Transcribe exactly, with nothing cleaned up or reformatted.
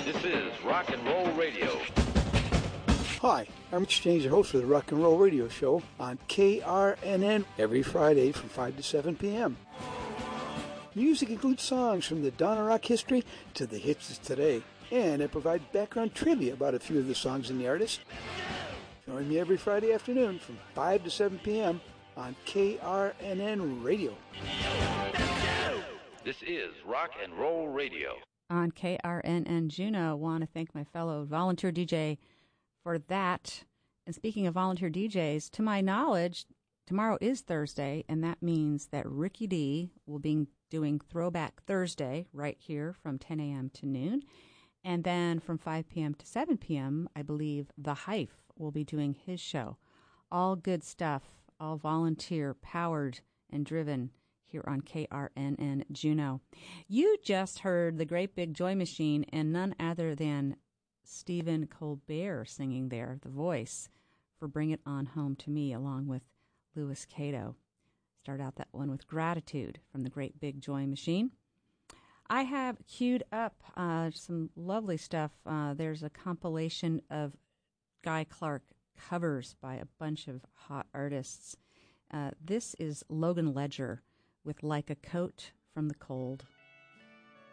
This is Rock and Roll Radio. Hi, I'm Exchange, the host of the Rock and Roll Radio Show on K R N N every Friday from five to seven p.m. Music includes songs from the dawn of rock history to the hits of today, and I provide background trivia about a few of the songs and the artists. Join me every Friday afternoon from five to seven p.m. on K R N N Radio. This is Rock and Roll Radio. On K R N N Juneau, I want to thank my fellow volunteer D J for that. And speaking of volunteer D Js, to my knowledge, tomorrow is Thursday, and that means that Ricky D will be doing Throwback Thursday right here from ten a.m. to noon. And then from five p.m. to seven p.m., I believe The Hive will be doing his show. All good stuff, all volunteer-powered and driven here on K R N N Juneau. You just heard The Great Big Joy Machine and none other than Stephen Colbert singing there, the voice for Bring It On Home to Me, along with Louis Cato. Start out that one with Gratitude from The Great Big Joy Machine. I have queued up uh, some lovely stuff. Uh, there's a compilation of Guy Clark covers by a bunch of hot artists. Uh, this is Logan Ledger with Like a Coat from the Cold.